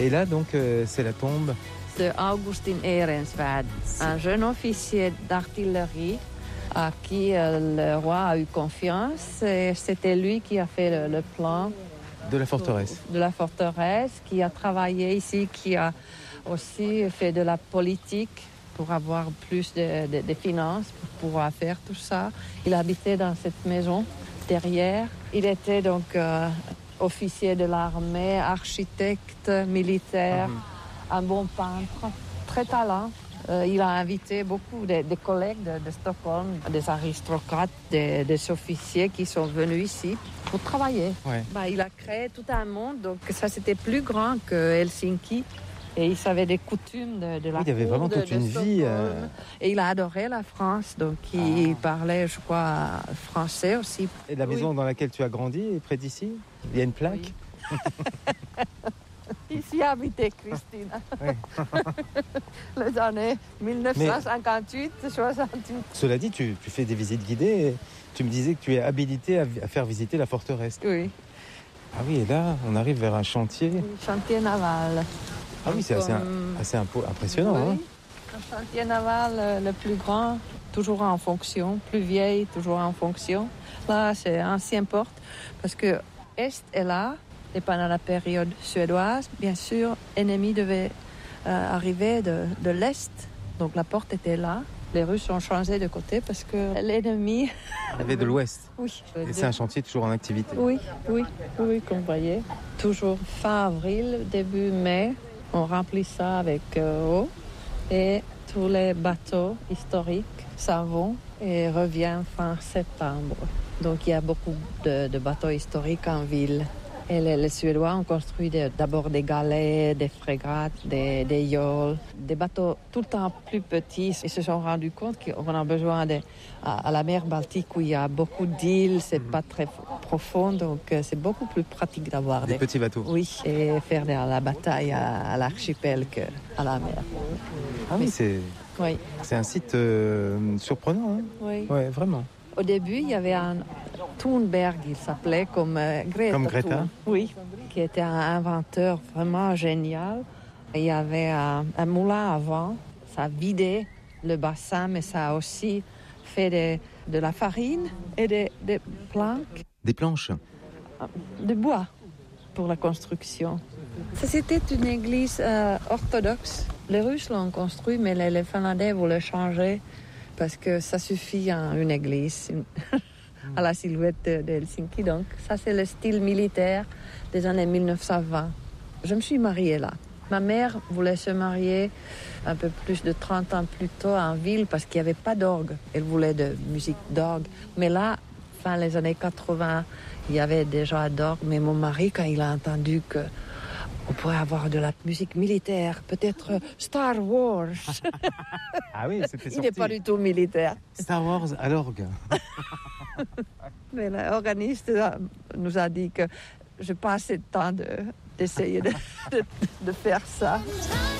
Et là, donc, c'est la tombe de Augustin Ehrensvärd, un jeune officier d'artillerie à qui le roi a eu confiance. Et c'était lui qui a fait le plan de la forteresse. De la forteresse, qui a travaillé ici, qui a aussi fait de la politique pour avoir plus de finances, pour pouvoir faire tout ça. Il habitait dans cette maison derrière. Il était donc officier de l'armée, architecte, militaire, un bon peintre, très talent. Il a invité beaucoup de collègues de Stockholm, des aristocrates, des officiers qui sont venus ici pour travailler. Ouais. Il a créé tout un monde, donc ça c'était plus grand que Helsinki. Et il savait des coutumes de la cour. Il y avait vraiment toute une vie. Et il a adoré la France, donc il parlait, je crois, français aussi. Et la maison dans laquelle tu as grandi est près d'ici? Il y a une plaque? Oui. Ici habitait Christine. Oui. Les années 1958, 68. Cela dit, tu fais des visites guidées et tu me disais que tu es habilité à faire visiter la forteresse. Oui. Ah oui, et là, on arrive vers un chantier. Chantier naval. Ah oui, c'est assez impressionnant. Oui. Hein. Un chantier naval le plus grand, toujours en fonction. Plus vieille, toujours en fonction. Là, c'est ancienne porte parce que Est est là. Et pendant la période suédoise, bien sûr, l'ennemi devait arriver de l'Est. Donc la porte était là. Les Russes ont changé de côté parce que l'ennemi... avait de l'Ouest. Oui. Et c'est un chantier toujours en activité. Oui, comme vous voyez. Toujours fin avril, début mai, on remplit ça avec eau. Et tous les bateaux historiques s'en vont et reviennent fin septembre. Donc il y a beaucoup de bateaux historiques en ville. Et les Suédois ont construit d'abord des galets, des frégates, des yawls, des bateaux tout le temps plus petits. Ils se sont rendus compte qu'on a besoin à la mer Baltique où il y a beaucoup d'îles, c'est pas très profond, donc c'est beaucoup plus pratique d'avoir des petits bateaux. Oui, et faire de la bataille à l'archipel qu'à la mer. Ah oui, c'est un site surprenant. Hein. Oui. Ouais, vraiment. Au début, il y avait un Thunberg, il s'appelait, comme Greta. Comme Greta. Oui, qui était un inventeur vraiment génial. Il y avait un moulin à vent, ça vidait le bassin, mais ça a aussi fait de la farine et des planches. Des planches? De bois pour la construction. Ça, c'était une église orthodoxe. Les Russes l'ont construit, mais les Finlandais voulaient changer. Parce que ça suffit à une église, à la silhouette de Helsinki. Donc ça, c'est le style militaire des années 1920. Je me suis mariée là. Ma mère voulait se marier un peu plus de 30 ans plus tôt en ville parce qu'il n'y avait pas d'orgue. Elle voulait de musique d'orgue. Mais là, fin les années 80, il y avait déjà d'orgue. Mais mon mari, quand il a entendu que on pourrait avoir de la musique militaire, peut-être Star Wars. Ah oui, c'était sorti. Il n'est pas du tout militaire. Star Wars à l'orgue. Mais l'organiste nous a dit que je n'ai pas assez de temps d'essayer de faire ça.